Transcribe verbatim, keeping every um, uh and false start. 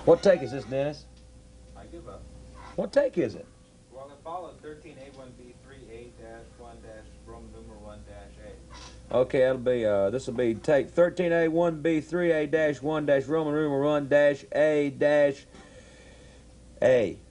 What take is this, Dennis? I give up. What take is it? Well, it followed thirteen A one B three A dash one dash Roman numeral one dash A. Okay, that'll be uh, this will be take thirteen A one B three A dash one dash Roman numeral one dash A dash A.